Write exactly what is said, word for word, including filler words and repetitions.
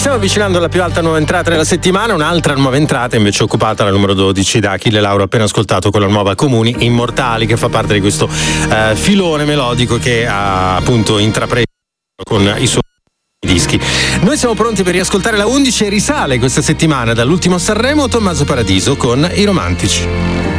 stiamo avvicinando alla più alta nuova entrata della settimana, un'altra nuova entrata invece occupata la numero dodici da Achille Lauro, appena ascoltato, con la nuova Comuni Immortali, che fa parte di questo eh, filone melodico che ha appunto intrapreso con i suoi dischi. Noi siamo pronti per riascoltare la undici e risale questa settimana dall'ultimo Sanremo Tommaso Paradiso con I Romantici.